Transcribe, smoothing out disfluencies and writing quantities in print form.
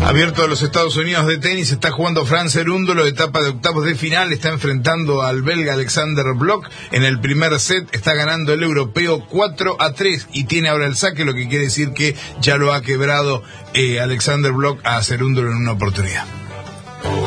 Abierto de los Estados Unidos de tenis, está jugando Fran Cerúndolo, etapa de octavos de final, está enfrentando al belga Alexander Blok. En el primer set está ganando el europeo 4-3 y tiene ahora el saque, lo que quiere decir que ya lo ha quebrado Alexander Blok a Cerúndolo en una oportunidad.